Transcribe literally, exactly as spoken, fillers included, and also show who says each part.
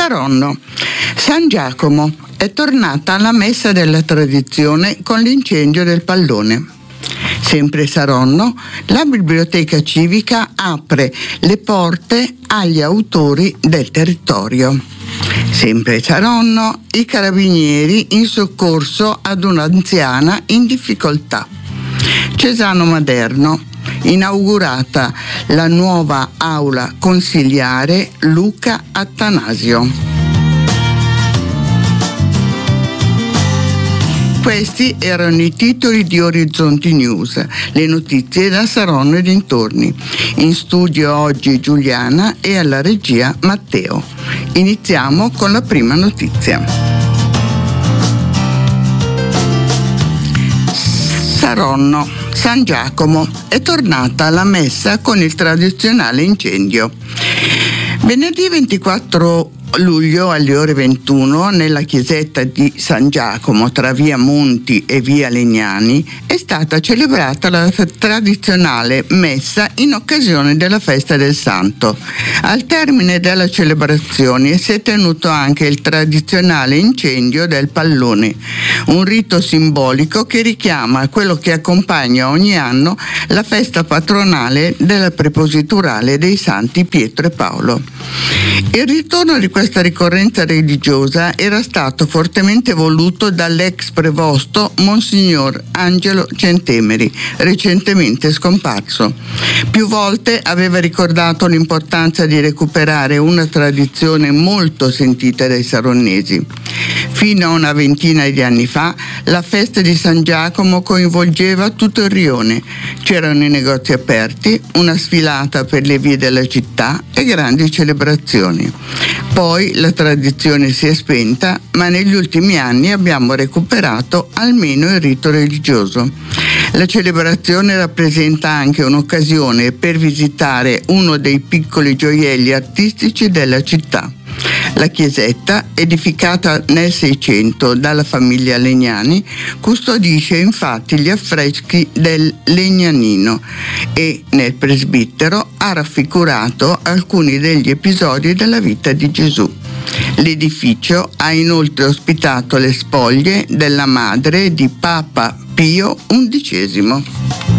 Speaker 1: Saronno. San Giacomo è tornata alla messa della tradizione con l'incendio del pallone. Sempre Saronno, la biblioteca civica apre le porte agli autori del territorio. Sempre Saronno, i carabinieri in soccorso ad un'anziana in difficoltà. Cesano Maderno, inaugurata la nuova aula consiliare Luca Attanasio. Questi erano i titoli di Orizzonti News, le notizie da Saronno e dintorni. In studio oggi Giuliana e alla regia Matteo. Iniziamo con la prima notizia. Saronno, San Giacomo, è tornata alla messa con il tradizionale incendio. Venerdì ventiquattro luglio alle ore ventuno nella chiesetta di San Giacomo tra via Monti e via Legnani è stata celebrata la tradizionale messa in occasione della festa del Santo. Al termine della celebrazione si è tenuto anche il tradizionale incendio del pallone, un rito simbolico che richiama quello che accompagna ogni anno la festa patronale della prepositurale dei santi Pietro e Paolo. Il ritorno di questa ricorrenza religiosa era stato fortemente voluto dall'ex prevosto Monsignor Angelo Centemeri, recentemente scomparso. Più volte aveva ricordato l'importanza di recuperare una tradizione molto sentita dai saronnesi. Fino a una ventina di anni fa la festa di San Giacomo coinvolgeva tutto il rione. C'erano i negozi aperti, una sfilata per le vie della città e grandi celebrazioni. Poi la tradizione si è spenta, ma negli ultimi anni abbiamo recuperato almeno il rito religioso. La celebrazione rappresenta anche un'occasione per visitare uno dei piccoli gioielli artistici della città. La chiesetta, edificata nel Seicento dalla famiglia Legnani, custodisce infatti gli affreschi del Legnanino e nel presbitero ha raffigurato alcuni degli episodi della vita di Gesù. L'edificio ha inoltre ospitato le spoglie della madre di Papa Pio undicesimo.